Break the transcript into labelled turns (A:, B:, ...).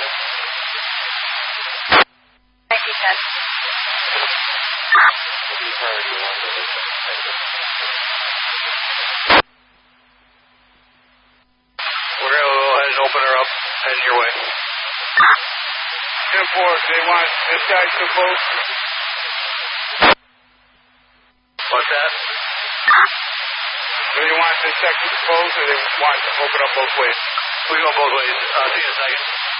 A: We're going to go ahead and open her up. Heading your way.
B: 10-4, they want this guy to close.
A: What's that?
B: Do they want this section to close or they want to open up both ways?
A: We go both ways. See you in a second.